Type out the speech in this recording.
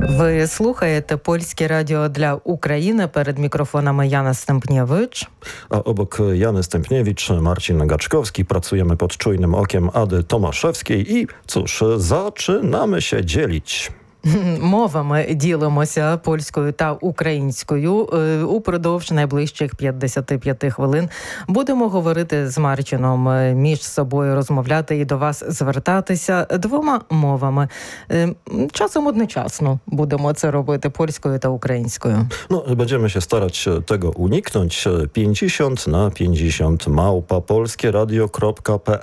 Ви слухаєте Польське радіо для України. Перед мікрофонами Jana Stępniewicz. A obok Jany Stępniewicz, Marcin Gaczkowski. Pracujemy pod czujnym okiem Ady Tomaszewskiej i cóż, zaczynamy się dzielić. Мовами ділимося польською та українською. Упродовж найближчих 55 хвилин будемо говорити з Марчином, між собою розмовляти і до вас звертатися двома мовами. Czasem одночасно будемо це робити польською та українською. Będziemy się starać tego uniknąć. 50 na 50 @polskieradio.pl.